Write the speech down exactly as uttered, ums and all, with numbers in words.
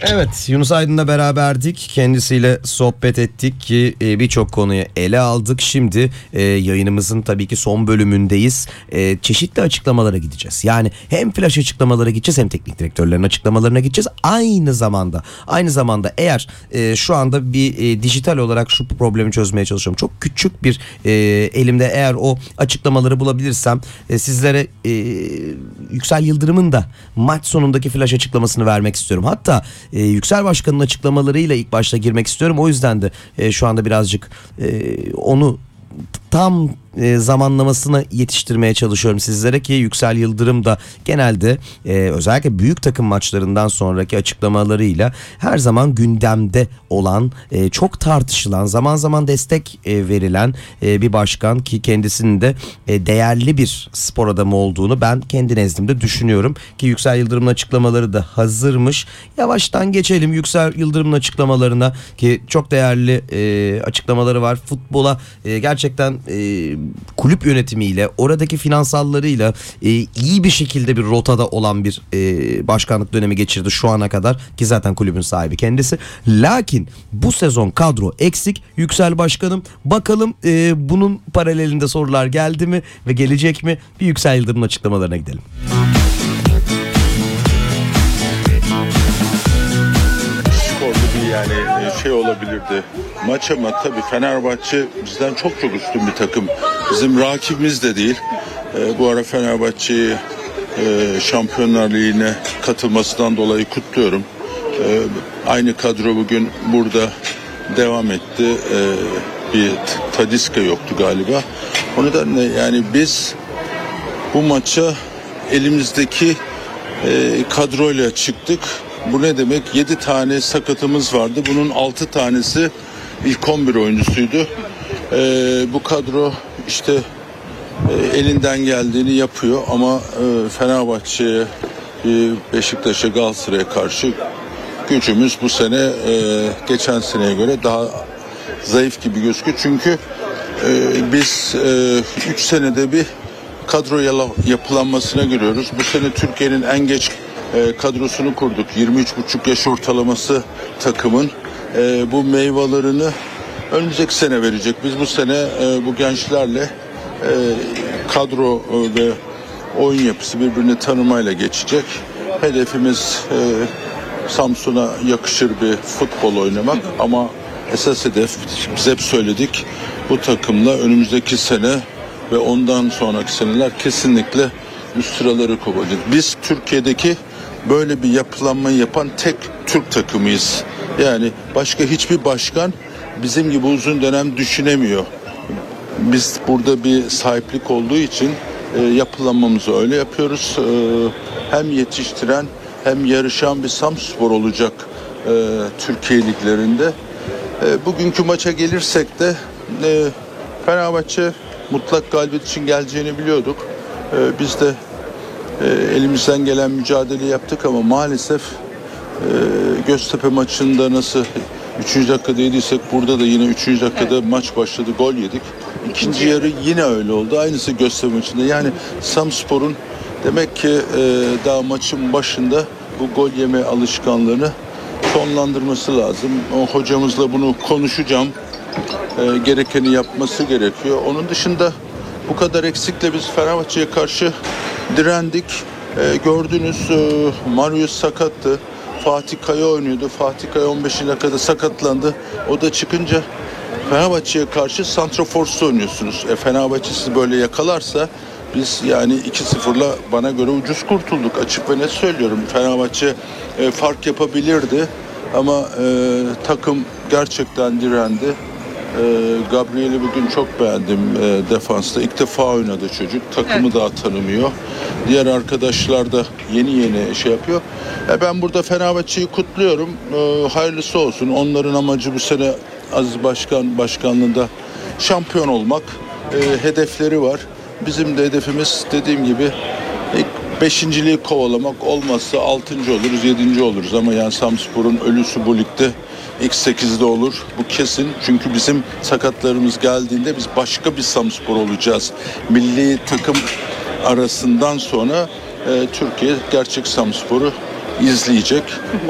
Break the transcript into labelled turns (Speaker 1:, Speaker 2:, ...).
Speaker 1: Evet, Yunus Aydın'la beraberdik. Kendisiyle sohbet ettik ki e, birçok konuyu ele aldık. Şimdi e, yayınımızın tabii ki son bölümündeyiz. E, çeşitli açıklamalara gideceğiz. Yani hem flash açıklamalara gideceğiz hem teknik direktörlerin açıklamalarına gideceğiz. Aynı zamanda aynı zamanda eğer e, şu anda bir e, dijital olarak şu problemi çözmeye çalışıyorum. Çok küçük bir e, elimde eğer o açıklamaları bulabilirsem e, sizlere e, Yüksel Yıldırım'ın da maç sonundaki flash açıklamasını vermek istiyorum. Hatta e, Yüksel Başkan'ın açıklamalarıyla ilk başta girmek istiyorum. O yüzden de e, şu anda birazcık e, onu tam e, zamanlamasını yetiştirmeye çalışıyorum sizlere ki Yüksel Yıldırım da genelde e, özellikle büyük takım maçlarından sonraki açıklamalarıyla her zaman gündemde olan, e, çok tartışılan, zaman zaman destek e, verilen e, bir başkan ki kendisinin de e, değerli bir spor adamı olduğunu ben kendi nezdimde düşünüyorum ki Yüksel Yıldırım'ın açıklamaları da hazırmış. Yavaştan geçelim Yüksel Yıldırım'ın açıklamalarına ki çok değerli e, açıklamaları var. Futbola e, gerçekten e, kulüp yönetimiyle, oradaki finansallarıyla e, iyi bir şekilde bir rotada olan bir e, başkanlık dönemi geçirdi şu ana kadar ki zaten kulübün sahibi kendisi. Lakin bu sezon kadro eksik. Yüksel Başkanım, bakalım e, bunun paralelinde sorular geldi mi ve gelecek mi? Bir Yüksel Yıldırım'ın açıklamalarına gidelim.
Speaker 2: Yani şey olabilirdi maç ama tabii Fenerbahçe bizden çok çok üstün bir takım. Bizim rakibimiz de değil. E, bu ara Fenerbahçe'yi e, Şampiyonlar Ligi'ne katılmasından dolayı kutluyorum. E, aynı kadro bugün burada devam etti. E, bir Tadiska yoktu galiba. O nedenle yani biz bu maça elimizdeki e, kadroyla çıktık. Bu ne demek? yedi tane sakatımız vardı. Bunun altı tanesi ilk on bir oyuncusuydu. Ee, bu kadro işte e, elinden geldiğini yapıyor ama e, Fenerbahçe'ye, e, Beşiktaş'a, Galatasaray'a karşı gücümüz bu sene e, geçen seneye göre daha zayıf gibi gözüküyor. Çünkü e, biz üç e, senede bir kadro yapılanmasına giriyoruz. Bu sene Türkiye'nin en geç E, kadrosunu kurduk. yirmi üç buçuk yaş ortalaması takımın e, bu meyvelerini önümüzdeki sene verecek. Biz bu sene e, bu gençlerle e, kadro e, ve oyun yapısı birbirini tanımayla geçecek. Hedefimiz e, Samsun'a yakışır bir futbol oynamak ama esas hedef biz hep söyledik bu takımla önümüzdeki sene ve ondan sonraki seneler kesinlikle üst sıraları kovacak. Biz Türkiye'deki böyle bir yapılanmayı yapan tek Türk takımıyız. Yani başka hiçbir başkan bizim gibi uzun dönem düşünemiyor. Biz burada bir sahiplik olduğu için e, yapılanmamızı öyle yapıyoruz. E, hem yetiştiren hem yarışan bir Samspor olacak e, Türkiye liglerinde. E, bugünkü maça gelirsek de e, Fenerbahçe mutlak galibiyet için geleceğini biliyorduk. E, biz de E, elimizden gelen mücadele yaptık ama maalesef e, Göztepe maçında nasıl üçüncü dakikada yediysek burada da yine üçüncü dakikada evet. Maç başladı, gol yedik. İkinci yarı yine öyle oldu. Aynısı Göztepe maçında. Yani Samspor'un demek ki e, daha maçın başında bu gol yeme alışkanlığını sonlandırması lazım. O hocamızla bunu konuşacağım. E, gerekeni yapması gerekiyor. Onun dışında bu kadar eksikle biz Fenerbahçe'ye karşı direndik. E, gördünüz e, Marius sakattı. Fatih Kaya oynuyordu. Fatih Kaya on beşinci dakikada sakatlandı. O da çıkınca Fenerbahçe'ye karşı santraforsuz oynuyorsunuz. E, Fenerbahçe sizi böyle yakalarsa biz yani iki sıfırla bana göre ucuz kurtulduk. Açık ve net söylüyorum. Fenerbahçe e, fark yapabilirdi ama e, takım gerçekten direndi. E, Gabriel'i bugün çok beğendim e, defansta. İlk defa oynadı çocuk. Takımı evet. Daha tanımıyor. Diğer arkadaşlar da yeni yeni şey yapıyor. E, ben burada Fenerbahçe'yi kutluyorum. E, hayırlısı olsun. Onların amacı bu sene Aziz Başkan başkanlığında şampiyon olmak. E, hedefleri var. Bizim de hedefimiz dediğim gibi ilk beşinciliği kovalamak, olmazsa altıncı oluruz, yedinci oluruz ama yani Samspor'un ölüsü bu ligde ilk sekizde olur. Bu kesin. Çünkü bizim sakatlarımız geldiğinde biz başka bir Samspor olacağız. Milli takım arasından sonra e, Türkiye gerçek Samspor'u izleyecek.